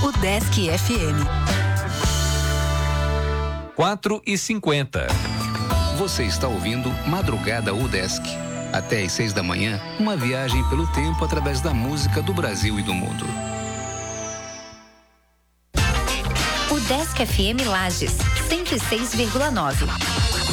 Udesc FM. 4h50. Você está ouvindo Madrugada Udesc. Até às 6 da manhã, uma viagem pelo tempo através da música do Brasil e do mundo. Udesc FM Lages, 106,9.